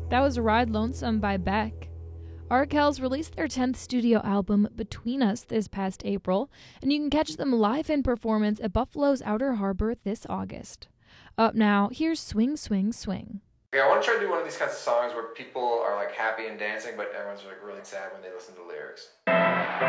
That was Ride Lonesome by Beck. Arkells released their 10th studio album, Between Us, this past April, and you can catch them live in performance at Buffalo's Outer Harbor this August. Up now, here's Swing, Swing, Swing. Yeah, I want to try to do one of these kinds of songs where people are like happy and dancing, but everyone's like really sad when they listen to lyrics.